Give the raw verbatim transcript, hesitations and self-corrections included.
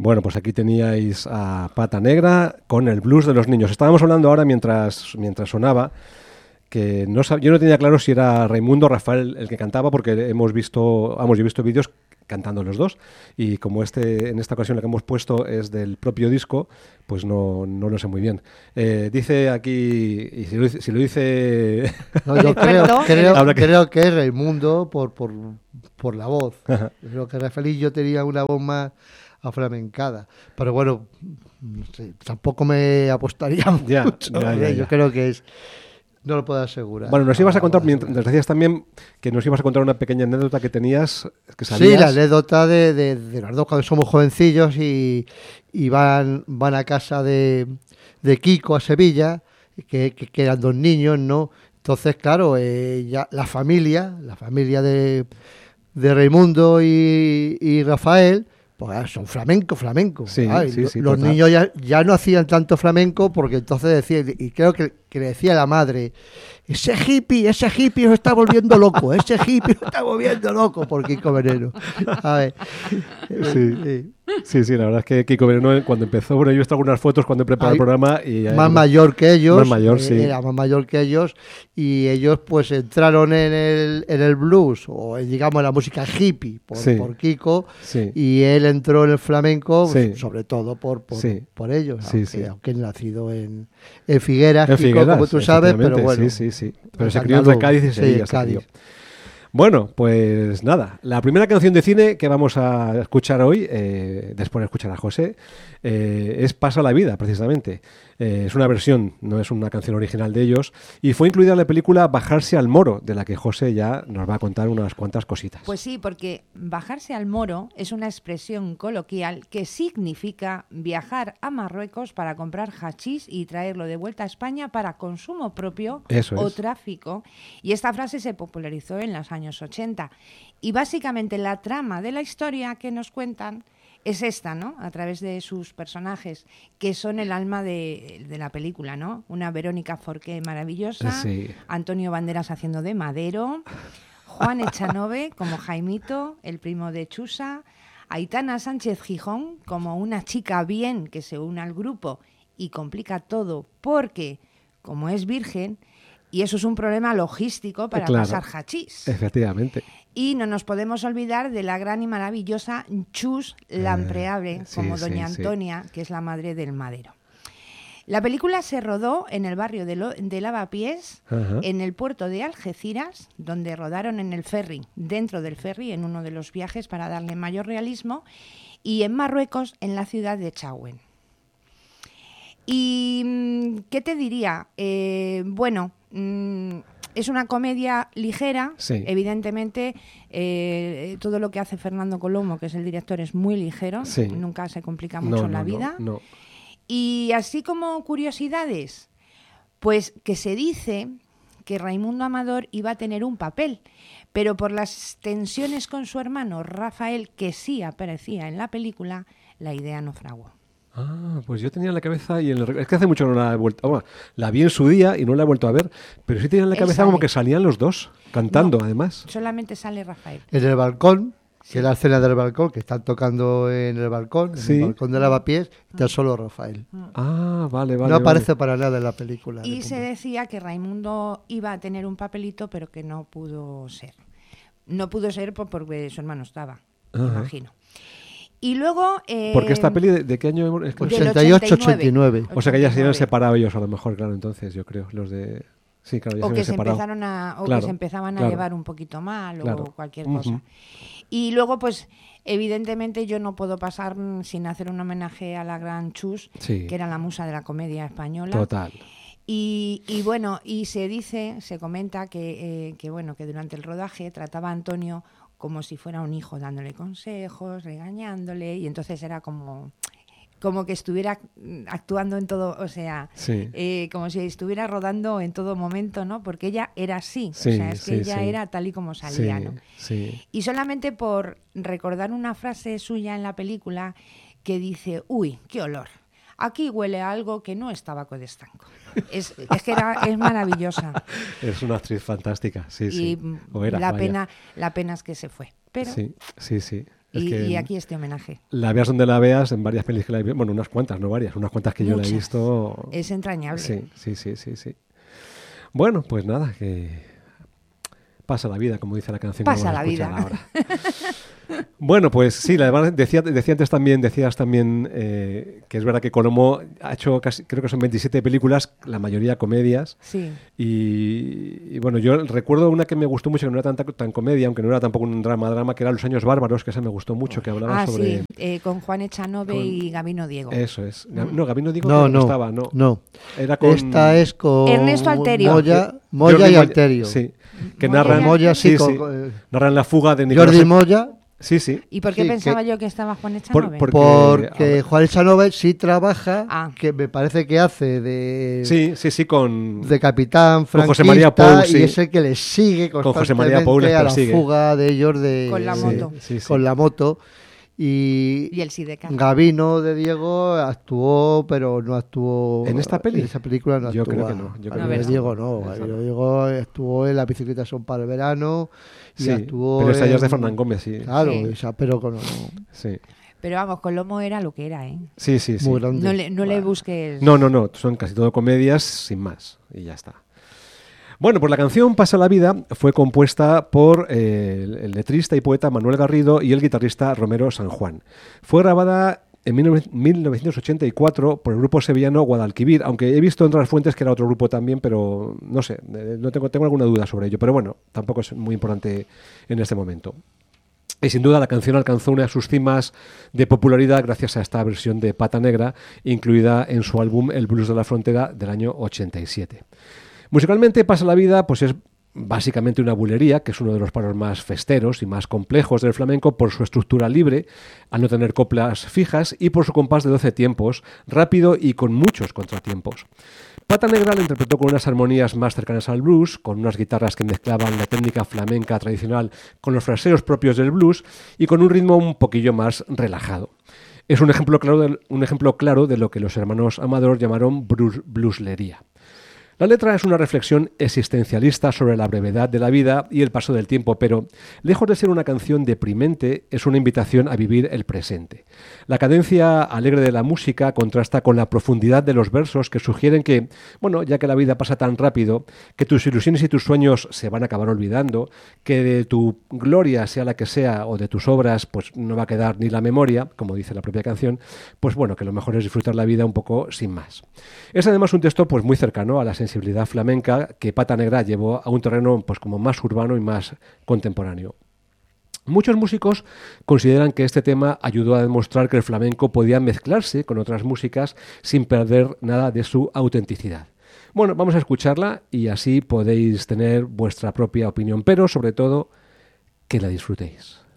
Bueno, pues aquí teníais a Pata Negra con el blues de los niños. Estábamos hablando ahora mientras, mientras sonaba que no sab- yo no tenía claro si era Raimundo o Rafael el que cantaba, porque hemos visto, vamos, yo he visto vídeos cantando los dos, y como este en esta ocasión lo que hemos puesto es del propio disco, pues no, no lo sé muy bien. Eh, dice aquí, y si lo, dice- si lo dice... No, yo El creo, cuento, creo, Habrá que- creo que es Raimundo por, por, por la voz. Ajá. Yo creo que Rafael y yo tenía una voz más aflamencada. Pero bueno, no sé, tampoco me apostaría Ya, mucho. ya, ya, ¿eh? Yo ya. creo que es... No lo puedo asegurar. Bueno, nos ibas a No, contar, no puedo mientras asegurar. nos decías también que nos ibas a contar una pequeña anécdota que tenías, que sabías. Sí, la anécdota de, de, de los dos cuando somos jovencillos y, y van, van a casa de, de Kiko a Sevilla, que, que, que eran dos niños, ¿no? Entonces, claro, eh, ya la familia, la familia de, de Raimundo y, y Rafael, pues son flamenco, flamenco. Sí, ¿sabes? sí, sí, Los total. niños ya, ya no hacían tanto flamenco porque entonces decían, y creo que, que le decía la madre, ese hippie, ese hippie se está volviendo loco, ese hippie se está volviendo loco por Kiko Veneno. A ver. Sí. Sí. Sí, sí, la verdad es que Kiko Veneno cuando empezó, bueno, yo he visto algunas fotos cuando he preparado Ay, el programa y... Más mayor que ellos, Más mayor, eh, sí. era más mayor que ellos, y ellos pues entraron en el, en el blues, o en, digamos en la música hippie, por, Sí. por Kiko, Sí. y él entró en el flamenco, Sí. sobre todo por, por, Sí. por ellos, Sí, aunque, sí. aunque es nacido en, en Figueras, En Kiko, Figueras, como tú sabes, pero efectivamente, bueno. sí, sí, sí. Pero es se crió entre andaluz, Cádiz y sí, Sevilla. en se crió. Cádiz. Bueno, pues nada, la primera canción de cine que vamos a escuchar hoy, eh, después de escuchar a José, eh, es Pasa la vida, precisamente. Eh, es una versión, no es una canción original de ellos, y fue incluida en la película Bajarse al Moro, de la que José ya nos va a contar unas cuantas cositas. Pues sí, porque bajarse al moro es una expresión coloquial que significa viajar a Marruecos para comprar hachís y traerlo de vuelta a España para consumo propio Eso o es. tráfico. Y esta frase se popularizó en los años ochenta. Y básicamente la trama de la historia que nos cuentan es esta, ¿no? A través de sus personajes, que son el alma de, de la película, ¿no? Una Verónica Forqué maravillosa, Sí. Antonio Banderas haciendo de Madero, Juan Echanove como Jaimito, el primo de Chusa, Aitana Sánchez Gijón como una chica bien que se une al grupo y complica todo porque, como es virgen, y eso es un problema logístico para Claro. pasar hachís. Efectivamente. Y no nos podemos olvidar de la gran y maravillosa Chus Lampreable, Eh, sí, como sí, doña sí. Antonia, que es la madre del Madero. La película se rodó en el barrio de, Lo- de Lavapiés, Ajá. en el puerto de Algeciras, donde rodaron en el ferry, dentro del ferry, en uno de los viajes para darle mayor realismo, y en Marruecos, en la ciudad de Chauen. ¿Y mm, qué te diría? Eh, bueno, mm, es una comedia ligera, Sí. evidentemente. Eh, todo lo que hace Fernando Colomo, que es el director, es muy ligero, Sí. nunca se complica mucho No, la no, vida. no, no. Y así como curiosidades, pues que se dice que Raimundo Amador iba a tener un papel, pero por las tensiones con su hermano Rafael, que sí aparecía en la película, la idea no fraguó. Ah, pues yo tenía en la cabeza y en el, es que hace mucho no la he vuelto, bueno, la vi en su día y no la he vuelto a ver, pero sí tenía en la Él cabeza sale. como que salían los dos cantando, No. además. Solamente sale Rafael. En el balcón, que es la escena del balcón, que están tocando en el balcón, en Sí. el balcón de Lavapiés, está solo Rafael. Ah, vale, vale. no aparece vale. para nada en la película. Y de se Pumba. decía que Raimundo iba a tener un papelito, pero que no pudo ser. No pudo ser por- porque su hermano estaba, me Ajá. imagino. Y luego... eh, Porque esta peli, ¿de, de qué año? Es que- del ochenta y ocho, ochenta y nueve. O sea que ya se habían ochenta y nueve. separado ellos a lo mejor, claro, entonces yo creo, los de... Sí, claro, ya O se que habían se separado. empezaron a, o Claro, que se empezaban a claro. llevar un poquito mal Claro. o cualquier Ujú. cosa. Y luego, pues, evidentemente yo no puedo pasar mm, sin hacer un homenaje a la gran Chus, Sí. que era la musa de la comedia española. Total. Y, y bueno, y se dice, se comenta que, eh, que bueno, que durante el rodaje trataba a Antonio como si fuera un hijo, dándole consejos, regañándole, y entonces era como, como que estuviera mm, actuando en todo, o sea, Sí. eh, como si estuviera rodando en todo momento, ¿no? Porque ella era así, Sí, o sea, es que sí, ella sí. era tal y como salía, Sí, ¿no? sí. Y solamente por recordar una frase suya en la película que dice, uy, qué olor, aquí huele a algo que no es tabaco de estanco. Es, es que era, es maravillosa. Es una actriz fantástica, sí, Y sí. O era, la, vaya. pena, la pena es que se fue. Pero Sí, sí, sí. Es y, que y aquí este homenaje. La veas donde la veas, en varias pelis que la he visto, bueno, unas cuantas, no varias, unas cuantas que yo la he Muchas. visto. Es entrañable. Sí, sí, sí, sí, sí. Bueno, pues nada, que pasa la vida, como dice la canción. que Pasa vamos a la escuchar vida. ahora. Bueno, pues sí, la verdad, decía, decía antes también, decías también eh, que es verdad que Colomo ha hecho casi, creo que son veintisiete películas, la mayoría comedias. Sí. Y, y bueno, yo recuerdo una que me gustó mucho, que no era tan, tan comedia, aunque no era tampoco un drama, drama, que era Los Años Bárbaros, que esa me gustó mucho, que hablaba Ah, sobre... sí, eh, con Juan Echanove con- y Gabino Diego. Eso es. Mm. No, Gabino Diego No, que no, no, estaba, no. no. Era con... Esta es con Ernesto Alterio. Moya, Moya Jordi y Alterio. Sí, que Moya narran... y Moya sí, sí, con, sí. con, eh, Narran la fuga de Nicolás... Jordi Moya, Sí, sí. ¿Y por qué Sí, pensaba que- yo que estaba Juan Por- Echanove? por- porque Porque- Juan Echanove sí trabaja, Ah. que me parece que hace de, Sí, sí, sí, con... de capitán Con José franquista María Pou, sí. y es el que le sigue Con José María Pou constantemente les a la persigue. fuga de ellos de, Con la Sí, moto. sí, sí. con la moto. Y, Y el Sidecar. Gabino de Diego actuó, pero no actuó ¿En esta peli? En esa película no Yo actúa. creo que no, yo creo Gabino que de no. Diego no. Esa Gabino no. de Diego estuvo en La bicicleta son para el verano y Sí, actuó pero esa ya es de en- Fernán Gómez, sí. Claro, Sí. esa, pero con Sí, Pero vamos, Colomo era lo que era, ¿eh? sí, sí. sí. muy grande. No le, no le busques... No, no, no, son casi todo comedias sin más, y ya está. Bueno, pues la canción Pasa la vida fue compuesta por eh, el, el letrista y poeta Manuel Garrido y el guitarrista Romero San Juan. Fue grabada en mil novecientos ochenta y cuatro por el grupo sevillano Guadalquivir, aunque he visto en otras fuentes que era otro grupo también, pero no sé, eh, no tengo, tengo alguna duda sobre ello, pero bueno, tampoco es muy importante en este momento. Y sin duda la canción alcanzó una de sus cimas de popularidad gracias a esta versión de Pata Negra, incluida en su álbum El Blues de la Frontera del año ochenta y siete. Musicalmente Pasa la vida pues es básicamente una bulería, que es uno de los paros más festeros y más complejos del flamenco por su estructura libre, al no tener coplas fijas, y por su compás de doce tiempos, rápido y con muchos contratiempos. Pata Negra la interpretó con unas armonías más cercanas al blues, con unas guitarras que mezclaban la técnica flamenca tradicional con los fraseos propios del blues y con un ritmo un poquillo más relajado. Es un ejemplo claro de, un ejemplo claro de lo que los hermanos Amador llamaron blues, blueslería. La letra es una reflexión existencialista sobre la brevedad de la vida y el paso del tiempo, pero lejos de ser una canción deprimente, es una invitación a vivir el presente. La cadencia alegre de la música contrasta con la profundidad de los versos que sugieren que, bueno, ya que la vida pasa tan rápido, que tus ilusiones y tus sueños se van a acabar olvidando, que de tu gloria, sea la que sea, o de tus obras, pues no va a quedar ni la memoria, como dice la propia canción, pues bueno, que lo mejor es disfrutar la vida un poco sin más. Es además un texto pues muy cercano a la sensibilidad flamenca que Pata Negra llevó a un terreno pues como más urbano y más contemporáneo. Muchos músicos consideran que este tema ayudó a demostrar que el flamenco podía mezclarse con otras músicas sin perder nada de su autenticidad. Bueno, vamos a escucharla y así podéis tener vuestra propia opinión, pero sobre todo que la disfrutéis.